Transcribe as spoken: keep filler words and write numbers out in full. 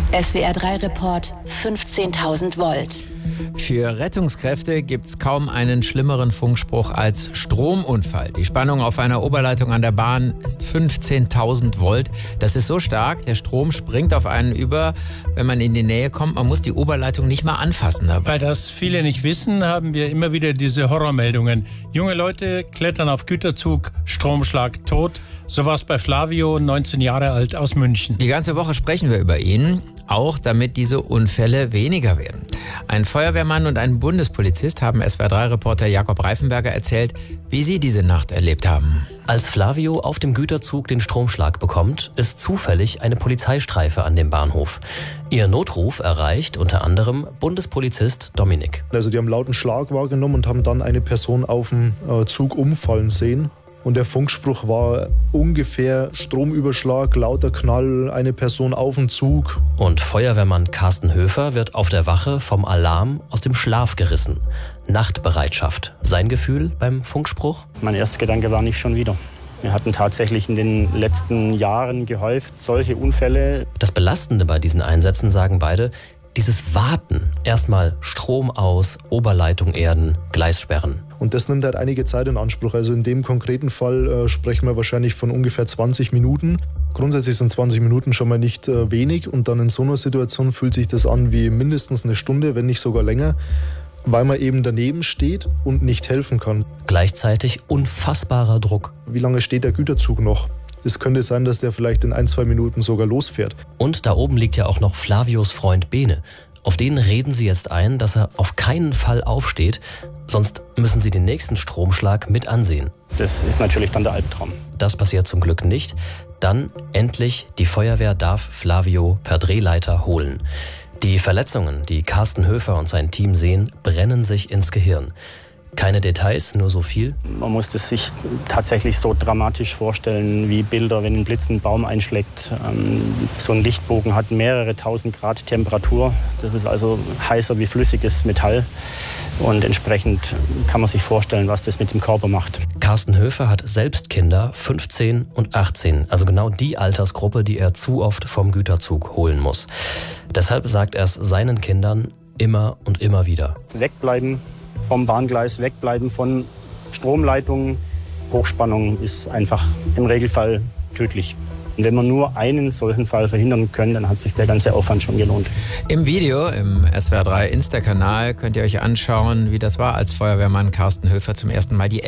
S W R drei Report fünfzehntausend Volt. Für Rettungskräfte gibt es kaum einen schlimmeren Funkspruch als Stromunfall. Die Spannung auf einer Oberleitung an der Bahn ist fünfzehntausend Volt. Das ist so stark, der Strom springt auf einen über, wenn man in die Nähe kommt. Man muss die Oberleitung nicht mal anfassen dabei. Weil das viele nicht wissen, haben wir immer wieder diese Horrormeldungen. Junge Leute klettern auf Güterzug, Stromschlag, tot. So war es bei Flavio, neunzehn Jahre alt, aus München. Die ganze Woche sprechen wir über ihn, auch damit diese Unfälle weniger werden. Ein Feuerwehrmann und ein Bundespolizist haben S W R drei Reporter Jakob Reifenberger erzählt, wie sie diese Nacht erlebt haben. Als Flavio auf dem Güterzug den Stromschlag bekommt, ist zufällig eine Polizeistreife an dem Bahnhof. Ihr Notruf erreicht unter anderem Bundespolizist Dominik. Also die haben lauten Schlag wahrgenommen und haben dann eine Person auf dem Zug umfallen sehen. Und der Funkspruch war ungefähr Stromüberschlag, lauter Knall, eine Person auf dem Zug. Und Feuerwehrmann Carsten Höfer wird auf der Wache vom Alarm aus dem Schlaf gerissen. Nachtbereitschaft. Sein Gefühl beim Funkspruch? Mein erster Gedanke war nicht schon wieder. Wir hatten tatsächlich in den letzten Jahren gehäuft solche Unfälle. Das Belastende bei diesen Einsätzen, sagen beide, dieses Warten. Erstmal Strom aus, Oberleitung erden, Gleis sperren. Und das nimmt halt einige Zeit in Anspruch. Also in dem konkreten Fall äh, sprechen wir wahrscheinlich von ungefähr zwanzig Minuten. Grundsätzlich sind zwanzig Minuten schon mal nicht äh, wenig. Und dann in so einer Situation fühlt sich das an wie mindestens eine Stunde, wenn nicht sogar länger, weil man eben daneben steht und nicht helfen kann. Gleichzeitig unfassbarer Druck. Wie lange steht der Güterzug noch? Es könnte sein, dass der vielleicht in ein, zwei Minuten sogar losfährt. Und da oben liegt ja auch noch Flavios Freund Bene. Auf den reden sie jetzt ein, dass er auf keinen Fall aufsteht, sonst müssen sie den nächsten Stromschlag mit ansehen. Das ist natürlich dann der Albtraum. Das passiert zum Glück nicht. Dann endlich, die Feuerwehr darf Flavio per Drehleiter holen. Die Verletzungen, die Carsten Höfer und sein Team sehen, brennen sich ins Gehirn. Keine Details, nur so viel. Man muss es sich tatsächlich so dramatisch vorstellen wie Bilder, wenn ein Blitz einen Baum einschlägt. Ähm, so ein Lichtbogen hat mehrere tausend Grad Temperatur. Das ist also heißer wie flüssiges Metall. Und entsprechend kann man sich vorstellen, was das mit dem Körper macht. Carsten Höfer hat selbst Kinder, fünfzehn und achtzehn. Also genau die Altersgruppe, die er zu oft vom Güterzug holen muss. Deshalb sagt er es seinen Kindern immer und immer wieder. Wegbleiben vom Bahngleis, wegbleiben von Stromleitungen. Hochspannung ist einfach im Regelfall tödlich. Und wenn wir nur einen solchen Fall verhindern können, dann hat sich der ganze Aufwand schon gelohnt. Im Video, im S W R drei Insta-Kanal, könnt ihr euch anschauen, wie das war, als Feuerwehrmann Carsten Höfer zum ersten Mal die